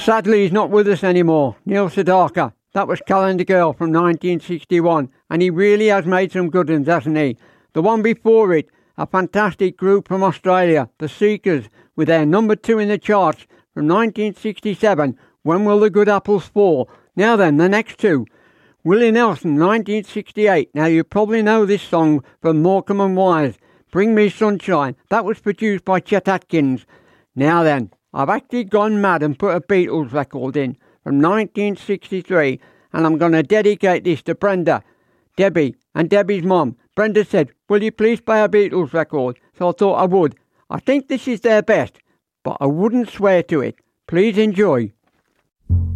Sadly, he's not with us anymore. Neil Sedaka. That was Calendar Girl from 1961, and he really has made some good ones, hasn't he? The one before it, a fantastic group from Australia, The Seekers, with their number 2 in the charts from 1967, When Will the Good Apples Fall? Now then, the next two. Willie Nelson, 1968. Now you probably know this song from Morecambe and Wise, Bring Me Sunshine. That was produced by Chet Atkins. Now then, I've actually gone mad and put a Beatles record in from 1963, and I'm going to dedicate this to Brenda, Debbie, and Debbie's mum. Brenda said, will you please play a Beatles record? So I thought I would. I think this is their best, but I wouldn't swear to it. Please enjoy.